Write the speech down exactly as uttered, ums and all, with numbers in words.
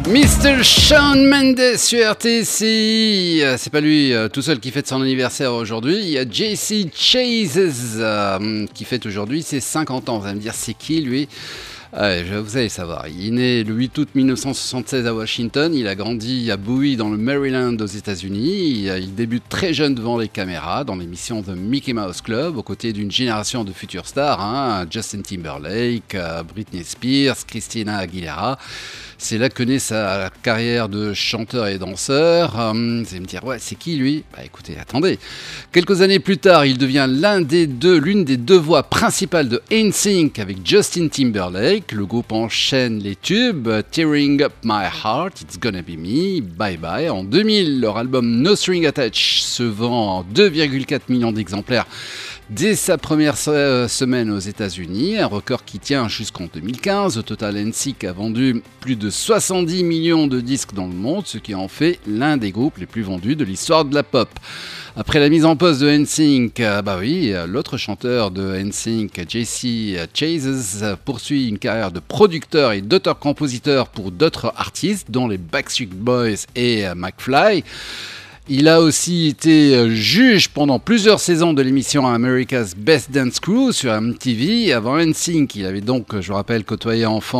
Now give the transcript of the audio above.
mister Shawn Mendes sur R T C. C'est pas lui euh, tout seul qui fête son anniversaire aujourd'hui. Il y a J C Chasez euh, qui fête aujourd'hui ses cinquante ans. Vous allez me dire, c'est qui lui ? Ouais, vous allez savoir. Il est né le huit août mille neuf cent soixante-seize à Washington. Il a grandi à Bowie dans le Maryland aux États-Unis. Il, il débute très jeune devant les caméras dans l'émission The Mickey Mouse Club aux côtés d'une génération de futures stars, hein, Justin Timberlake, Britney Spears, Christina Aguilera. C'est là que naît sa carrière de chanteur et danseur. Hum, vous allez me dire, ouais, c'est qui lui ? Bah écoutez, attendez. Quelques années plus tard, il devient l'un des deux, l'une des deux voix principales de N Sync avec Justin Timberlake. Le groupe enchaîne les tubes Tearing Up My Heart, It's Gonna Be Me, Bye Bye. En deux mille, leur album No String Attached se vend en deux virgule quatre millions d'exemplaires dès sa première se- semaine aux États-Unis, un record qui tient jusqu'en deux mille quinze. Au total, N Sync a vendu plus de soixante-dix millions de disques dans le monde, ce qui en fait l'un des groupes les plus vendus de l'histoire de la pop. Après la mise en pause de N Sync, euh, bah oui, l'autre chanteur de N Sync, J C Chasez, poursuit une carrière de producteur et d'auteur-compositeur pour d'autres artistes, dont les Backstreet Boys et euh, McFly. Il a aussi été juge pendant plusieurs saisons de l'émission America's Best Dance Crew sur M T V. Avant N Sync, il avait donc, je vous rappelle, côtoyé enfant